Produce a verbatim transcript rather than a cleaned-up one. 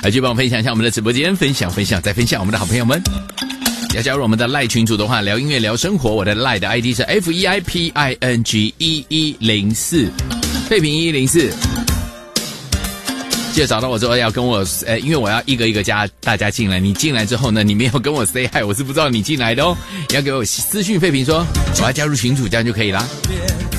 来去帮我分享一下我们的直播间，分享分享再分享，我们的好朋友们。要加入我们的赖群组的话，聊音乐聊生活，我的赖的 I D 是 F E I P I N G 一一零四，废品一一零四。记得找到我之后要跟我，呃，因为我要一个一个加大家进来。你进来之后呢，你没有跟我 say hi， 我是不知道你进来的哦。你要给我私讯废品说我要加入群组，这样就可以啦。